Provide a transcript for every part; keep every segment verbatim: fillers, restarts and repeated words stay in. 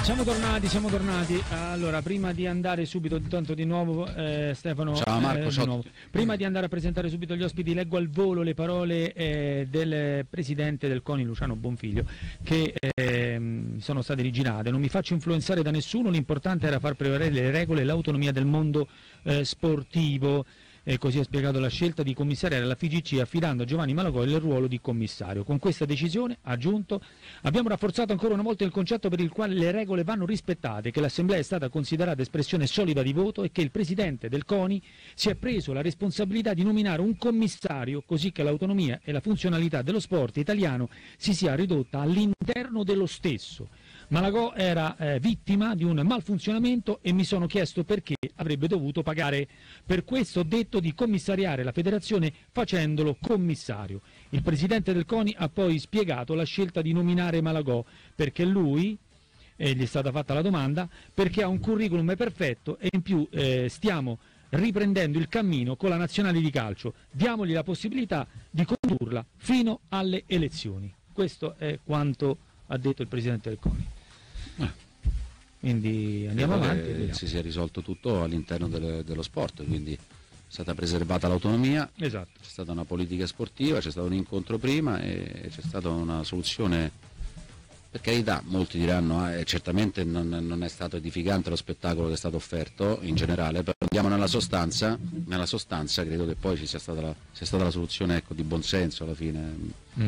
Siamo tornati, siamo tornati. Allora, prima di andare subito, intanto di nuovo eh, Stefano, ciao Marco, eh, ciao. di nuovo. Prima di andare a presentare subito gli ospiti, leggo al volo le parole eh, del presidente del CONI, Luciano Bonfiglio, che eh, sono state rigirate. Non mi faccio influenzare da nessuno, l'importante era far prevalere le regole e l'autonomia del mondo eh, sportivo. E così ha spiegato la scelta di commissariare la F I G C affidando a Giovanni Malagò il ruolo di commissario. Con questa decisione, ha aggiunto, abbiamo rafforzato ancora una volta il concetto per il quale le regole vanno rispettate, che l'Assemblea è stata considerata espressione solida di voto e che il Presidente del CONI si è preso la responsabilità di nominare un commissario così che l'autonomia e la funzionalità dello sport italiano si sia ridotta all'interno dello stesso. Malagò era eh, vittima di un malfunzionamento e mi sono chiesto perché avrebbe dovuto pagare. Per questo ho detto di commissariare la federazione facendolo commissario. Il presidente del CONI ha poi spiegato la scelta di nominare Malagò perché lui, e gli è stata fatta la domanda, perché ha un curriculum perfetto e in più eh, stiamo riprendendo il cammino con la nazionale di calcio. Diamogli la possibilità di condurla fino alle elezioni. Questo è quanto ha detto il presidente del CONI. Ah. Quindi andiamo avanti. Si sia risolto tutto all'interno delle, dello sport, quindi è stata preservata l'autonomia, esatto. C'è stata una politica sportiva, c'è stato un incontro prima e c'è stata una soluzione, per carità, molti diranno eh, certamente non, non è stato edificante lo spettacolo che è stato offerto in generale, però andiamo nella sostanza, nella sostanza credo che poi ci sia stata la, sia stata la soluzione, ecco, di buonsenso alla fine. Mm.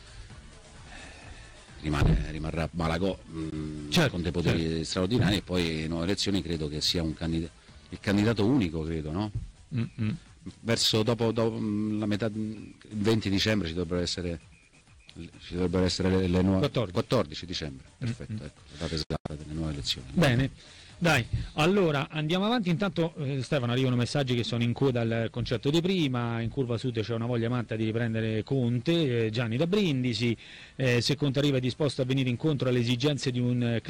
Rimane, rimarrà Malagò mh, certo, con dei poteri certo. straordinari e poi nuove elezioni credo che sia un candidato, il candidato unico, credo, no? Mm-hmm. Verso dopo, dopo la metà, il venti dicembre ci dovrebbero essere ci dovrebbero essere le, le nuove quattordici. quattordici dicembre, perfetto, mm-hmm. ecco, la data esatta delle nuove elezioni. Bene. Dai, allora andiamo avanti. Intanto eh, Stefano, arrivano messaggi che sono in coda al concetto di prima. In Curva Sud c'è una voglia matta di riprendere Conte, eh, Gianni da Brindisi, eh, se Conte arriva è disposto a venire incontro alle esigenze di un